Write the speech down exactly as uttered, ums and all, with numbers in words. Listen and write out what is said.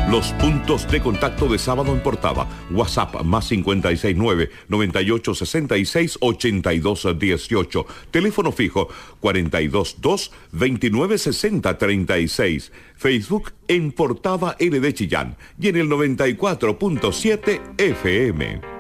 Los puntos de contacto de Sábado en Portada. WhatsApp más cincuenta y seis nueve, noventa y ocho sesenta y seis, ochenta y dos dieciocho. Teléfono fijo cuarenta y dos dos, veintinueve sesenta, treinta y seis. Facebook en Portada L de Chillán y en el noventa y cuatro punto siete F M.